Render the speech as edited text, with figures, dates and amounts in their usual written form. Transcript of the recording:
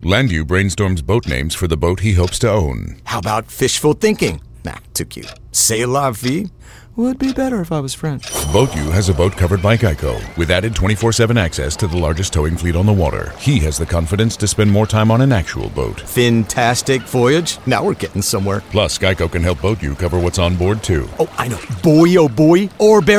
Landu brainstorms boat names for the boat he hopes to own. How about fishful thinking? Nah, too cute. C'est la vie? Would be better if I was French. BoatU has a boat covered by Geico, with added 24/7 access to the largest towing fleet on the water. He has the confidence to spend more time on an actual boat. Fantastic voyage. Now we're getting somewhere. Plus, Geico can help BoatU cover what's on board, too. Oh, I know. Boy, oh boy. Or bear